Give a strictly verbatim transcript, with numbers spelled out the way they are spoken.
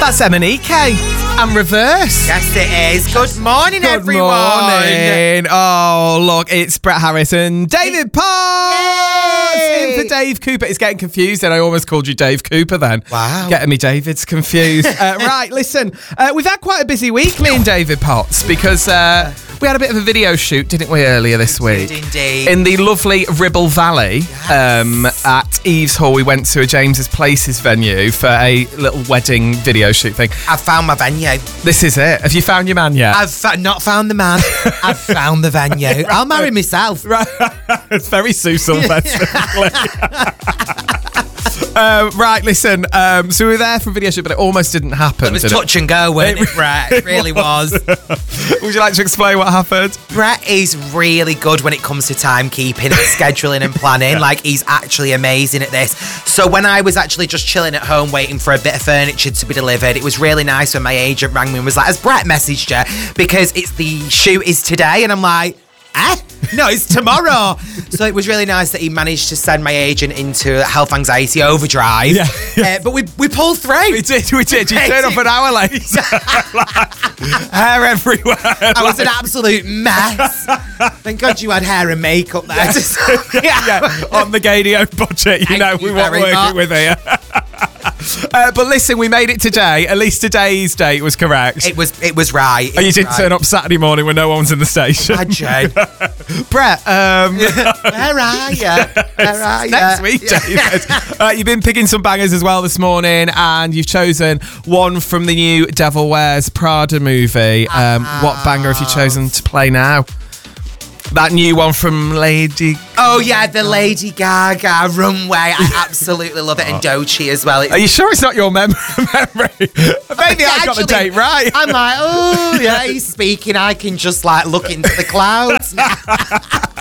That's Emanike and Reverse. Yes, it is. Good morning, Good everyone. morning. Oh, look, it's Brett Harris and David Potts in for Dave Cooper. It's getting confused, and I almost called you Dave Cooper then. Wow. Getting me David's confused. uh, right, listen, uh, we've had quite a busy week, me and David Potts, because uh, we had a bit of a video shoot, didn't we, earlier this week? Did indeed. In the lovely Ribble Valley, um, at Eves Hall, we went to a James's Places venue for a little wedding video shoot thing. I've found my venue. This is it. Have you found your man yet? I've fa- not found the man. I've found the venue. I'll marry myself. Right. It's very Sue Sylvester. um, right, listen. Um, so we were there for a video shoot, but it almost didn't happen. It was did touch and go, weren't it, Brett? It really was. Would you like to explain what happened? Brett is really good when it comes to timekeeping and scheduling and planning. Like, he's actually amazing at this. So when I was actually just chilling at home waiting for a bit of furniture to be delivered, it was really nice when my agent rang me and was like, has Brett messaged you? Because it's the shoot is today. And I'm like, eh? No, it's tomorrow. So it was really nice that he managed to send my agent into health anxiety overdrive. Yeah, yeah. Uh, but we we pulled through. We did, we did. You turned up an hour late. Hair everywhere. I was an absolute mess. Thank God you had hair and makeup there. Yeah. Yeah, on the Gadio budget, you Thank know, you we weren't very working much. with here. Uh, but listen, we made it today. At least today's date was correct. It was it was right. It And you was didn't right. turn up Saturday morning when no one's in the station. Imagine. Brett, um, Where are you? Where are you? next week, David. uh, you've been picking some bangers as well this morning, and you've chosen one from the new Devil Wears Prada movie. Um, what banger have you chosen to play now? That new one from Lady... Oh yeah, the Lady Gaga Runway. I absolutely love it. And Doechii as well. It's Are you sure it's not your mem- memory? Maybe I got the Actually, date right. I'm like, oh yeah, he's speaking. I can just like look into the clouds now.